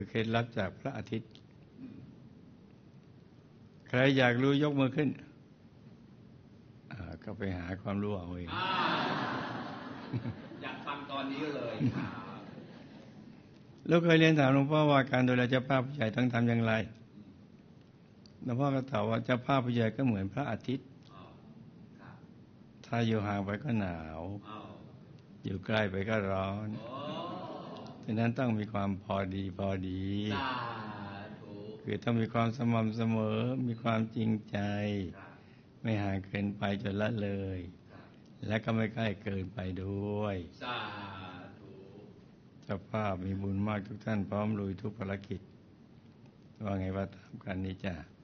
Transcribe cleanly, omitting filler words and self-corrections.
เคล็ดลับจากพระอาทิตย์ใครอยากรู้ยกมือขึ้นก็ไปหาความรู้เอาเองอยากฟังตอนนี้เลยแล้วเคยเรียนถามหลวงพ่อว่าการดูแลเจ้าภาพผู้ใหญ่ต้องทำอย่างไรหลวงพ่อก็ตอบว่าเจ้าภาพผู้ใหญ่ก็เหมือนพระอาทิตย์ถ้าอยู่ห่างไปก็หนาวอยู่ใกล้ไปก็ร้อนฉะนั้นต้องมีความพอดีคือต้องมีความสม่ำเสมอมีความจริงใจไม่ห่างเกินไปจนละเลยและก็ไม่ใกล้เกินไปด้วยเจ้าภาพมีบุญมากทุกท่านพร้อมลุยทุกภารกิจว่าไงว่าตามกันนี้จ้ะ